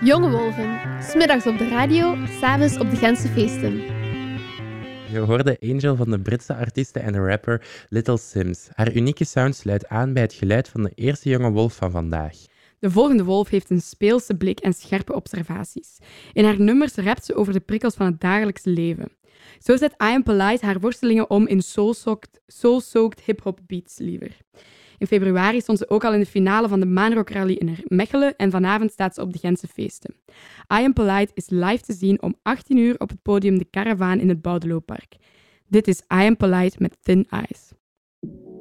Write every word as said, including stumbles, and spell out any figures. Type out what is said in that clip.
Jonge Wolven, 's middags op de radio, 's avonds op de Gentse feesten. Je hoorde Angel van de Britse artieste en rapper Little Simz. Haar unieke sound sluit aan bij het geluid van de eerste jonge wolf van vandaag. De volgende wolf heeft een speelse blik en scherpe observaties. In haar nummers rapt ze over de prikkels van het dagelijkse leven. Zo zet I Am Polite haar worstelingen om in soul-soaked, soul-soaked hip-hop beats liever. In februari stond ze ook al in de finale van de Maanrock Rally in Mechelen en vanavond staat ze op de Gentse feesten. I Am Polite is live te zien om achttien uur op het podium De Karavaan in het Boudelooppark. Dit is I Am Polite met Thin Eyes.